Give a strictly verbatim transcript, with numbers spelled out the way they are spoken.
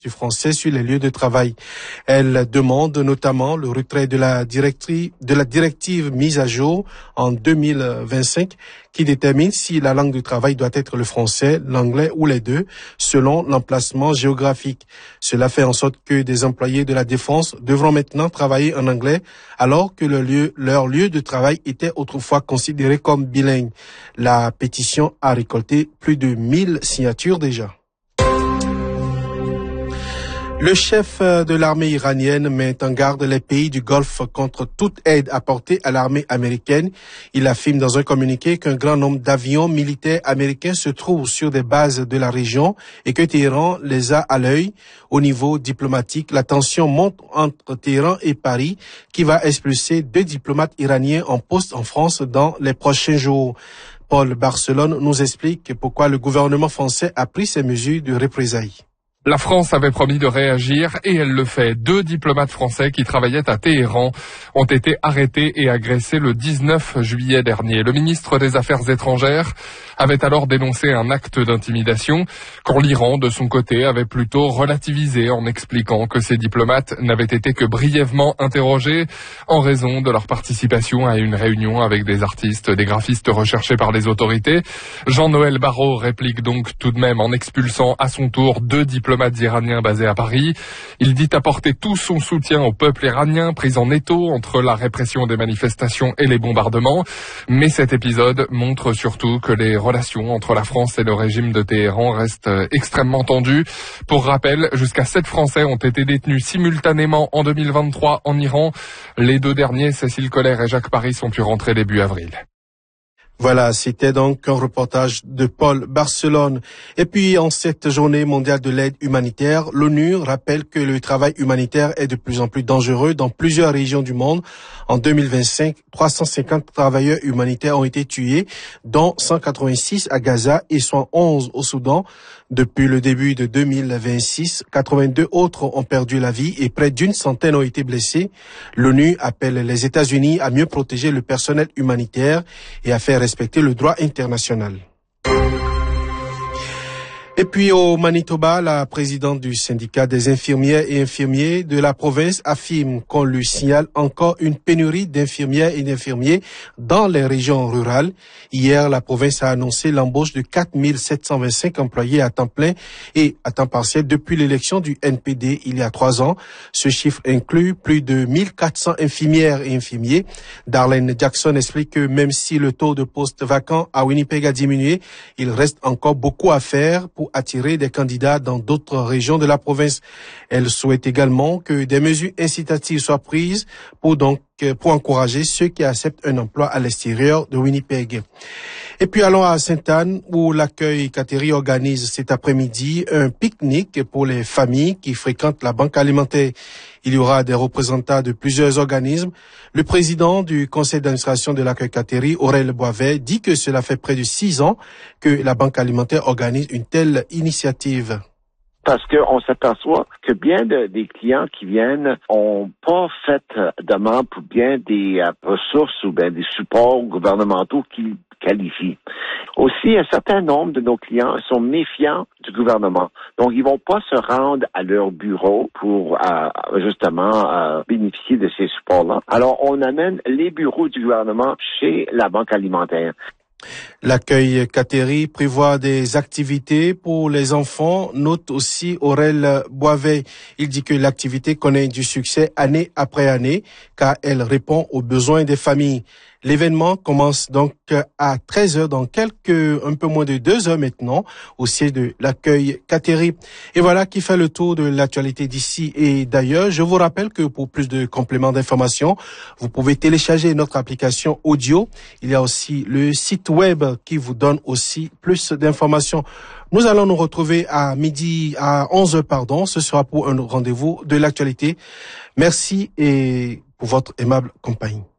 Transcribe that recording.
du français sur les lieux de travail. Elle demande notamment le retrait de la directive, de la directive mise à jour en deux mille vingt-cinq qui détermine si la langue du travail doit être le français, l'anglais ou les deux, selon l'emplacement géographique. Cela fait en sorte que des employés de la défense devront maintenant travailler en anglais alors que le lieu, leur lieu de travail était autrefois considéré comme bilingue. La pétition a récolté plus de mille signatures déjà. Le chef de l'armée iranienne met en garde les pays du Golfe contre toute aide apportée à l'armée américaine. Il affirme dans un communiqué qu'un grand nombre d'avions militaires américains se trouvent sur des bases de la région et que Téhéran les a à l'œil. Au niveau diplomatique, la tension monte entre Téhéran et Paris, qui va expulser deux diplomates iraniens en poste en France dans les prochains jours. Paul Barcelone nous explique pourquoi le gouvernement français a pris ces mesures de représailles. La France avait promis de réagir et elle le fait. Deux diplomates français qui travaillaient à Téhéran ont été arrêtés et agressés le dix-neuf juillet dernier. Le ministre des Affaires étrangères avait alors dénoncé un acte d'intimidation quand l'Iran, de son côté, avait plutôt relativisé en expliquant que ces diplomates n'avaient été que brièvement interrogés en raison de leur participation à une réunion avec des artistes, des graphistes recherchés par les autorités. Jean-Noël Barrot réplique donc tout de même en expulsant à son tour deux diplomates iraniens basés à Paris. Il dit apporter tout son soutien au peuple iranien pris en étau entre la répression des manifestations et les bombardements. Mais cet épisode montre surtout que les relations entre la France et le régime de Téhéran restent extrêmement tendues. Pour rappel, jusqu'à sept Français ont été détenus simultanément en deux mille vingt-trois en Iran. Les deux derniers, Cécile Collère et Jacques Paris, ont pu rentrer début avril. Voilà, c'était donc un reportage de Paul Barcelone. Et puis, en cette journée mondiale de l'aide humanitaire, l'ONU rappelle que le travail humanitaire est de plus en plus dangereux dans plusieurs régions du monde. En deux mille vingt-cinq, trois cent cinquante travailleurs humanitaires ont été tués, dont cent quatre-vingt-six à Gaza et cent onze au Soudan. Depuis le début de deux mille vingt-six, quatre-vingt-deux autres ont perdu la vie et près d'une centaine ont été blessés. L'ONU appelle les États-Unis à mieux protéger le personnel humanitaire et à faire respecter le droit international. Et puis au Manitoba, la présidente du syndicat des infirmières et infirmiers de la province affirme qu'on lui signale encore une pénurie d'infirmières et d'infirmiers dans les régions rurales. Hier, la province a annoncé l'embauche de quatre mille sept cent vingt-cinq employés à temps plein et à temps partiel depuis l'élection du N P D il y a trois ans. Ce chiffre inclut plus de mille quatre cents infirmières et infirmiers. Darlene Jackson explique que même si le taux de postes vacants à Winnipeg a diminué, il reste encore beaucoup à faire pour attirer des candidats dans d'autres régions de la province. Elle souhaite également que des mesures incitatives soient prises pour donc pour encourager ceux qui acceptent un emploi à l'extérieur de Winnipeg. Et puis allons à Sainte-Anne où l'accueil Cateri organise cet après-midi un pique-nique pour les familles qui fréquentent la banque alimentaire. Il y aura des représentants de plusieurs organismes. Le président du conseil d'administration de l'accueil Cateri, Aurel Boisvert, dit que cela fait près de six ans que la banque alimentaire organise une telle initiative. Parce qu'on s'aperçoit que bien de, des clients qui viennent ont pas fait demande pour bien des euh, ressources ou bien des supports gouvernementaux qui qualifient. Aussi, un certain nombre de nos clients sont méfiants du gouvernement. Donc, ils vont pas se rendre à leur bureau pour euh, justement euh, bénéficier de ces supports-là. Alors, on amène les bureaux du gouvernement chez la banque alimentaire. L'accueil Cateri prévoit des activités pour les enfants, note aussi Aurel Boisvert. Il dit que l'activité connaît du succès année après année car elle répond aux besoins des familles. L'événement commence donc à treize heures dans quelques, un peu moins de deux heures maintenant au siège de l'accueil Cateri. Et voilà qui fait le tour de l'actualité d'ici et d'ailleurs. Je vous rappelle que pour plus de compléments d'information, vous pouvez télécharger notre application audio. Il y a aussi le site web qui vous donne aussi plus d'informations. Nous allons nous retrouver à midi, à onze heures, pardon. Ce sera pour un rendez-vous de l'actualité. Merci et pour votre aimable compagnie.